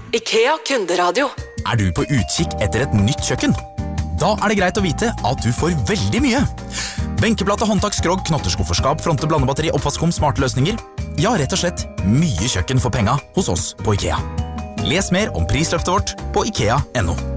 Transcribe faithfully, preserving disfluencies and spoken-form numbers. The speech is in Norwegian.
IKEA kunderadio. Er du på utkikk etter et nytt kjøkken? Da er det greit å vite at du får veldig mye. Benkeplate, håndtak, skrog, knotterskufferskap, fronte, blandebatteri, oppvaskkum, smarte løsninger. Ja, rett og slett mye kjøkken for penga hos oss på IKEA. Les mer om prisløftet vårt på ikea punktum no.